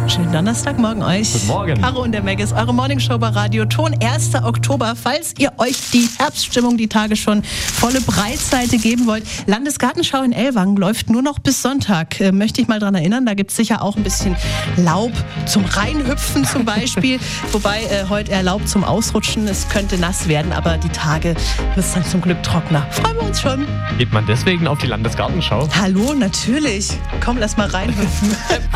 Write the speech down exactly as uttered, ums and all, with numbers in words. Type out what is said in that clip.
Schönen Donnerstagmorgen euch. Guten Morgen. Caro und der Meg ist eure Morningshow bei Radio Ton. erster Oktober. Falls ihr euch die Herbststimmung die Tage schon volle Breitseite geben wollt. Landesgartenschau in Ellwangen läuft nur noch bis Sonntag. Äh, möchte ich mal dran erinnern. Da gibt es sicher auch ein bisschen Laub zum Reinhüpfen zum Beispiel. Wobei äh, heute eher Laub zum Ausrutschen. Es könnte nass werden, aber die Tage wird es dann zum Glück trockener. Freuen wir uns schon. Geht man deswegen auf die Landesgartenschau? Hallo, natürlich. Komm, lass mal reinhüpfen.